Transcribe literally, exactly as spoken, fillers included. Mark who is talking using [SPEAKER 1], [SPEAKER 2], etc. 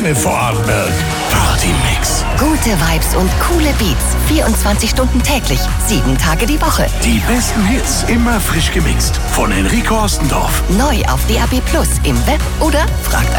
[SPEAKER 1] Antenne Vorarlberg. Party-Mix.
[SPEAKER 2] Gute Vibes und coole Beats. vierundzwanzig Stunden täglich, sieben Tage die Woche.
[SPEAKER 1] Die besten Hits, immer frisch gemixt. Von Enrico Ostendorf.
[SPEAKER 2] Neu auf D A B Plus, im Web oder fragt